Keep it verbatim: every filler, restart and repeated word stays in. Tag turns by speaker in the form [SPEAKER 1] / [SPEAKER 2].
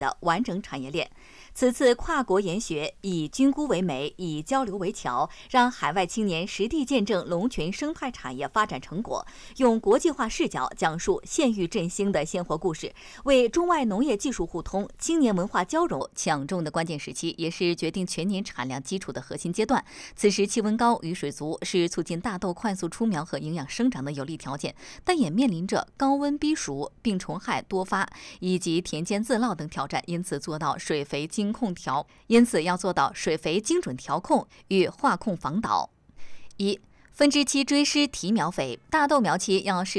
[SPEAKER 1] 的完整产业链。此次跨国研学以菌菇为媒，以交流为桥，让海外青年实地见证龙泉生态产业发展成果，用国际化视角讲述县域振兴的鲜活故事，为中外农业技术互通、青年文化交融抢重的关键时期，也是决定全年产量基础的核心阶段。此时气温高、雨水足，是促进大豆快速出苗和营养生长的有利条件，但也面临着高温逼熟、病虫害多发以及田间自涝等挑战，因此做到水肥精控调，因此要做到水肥精准调控与化控防导。一、分支期追施提苗肥，大豆苗期要适